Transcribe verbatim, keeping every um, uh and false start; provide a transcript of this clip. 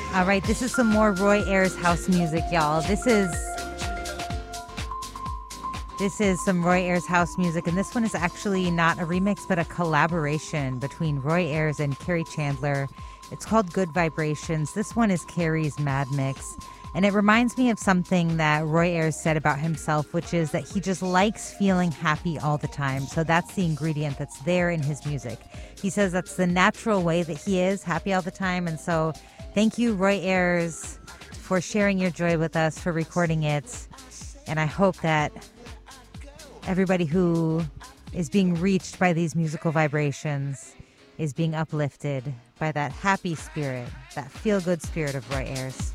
All right, this is some more Roy Ayers house music, y'all. This is this is some Roy Ayers house music, and this one is actually not a remix, but a collaboration between Roy Ayers and Kerri Chandler. It's called Good Vibrations. This one is Kerri's Mad Mix, and it reminds me of something that Roy Ayers said about himself, which is that he just likes feeling happy all the time. So that's the ingredient that's there in his music. He says that's the natural way that he is, happy all the time, and so thank you, Roy Ayers, for sharing your joy with us, for recording it. And I hope that everybody who is being reached by these musical vibrations is being uplifted by that happy spirit, that feel-good spirit of Roy Ayers.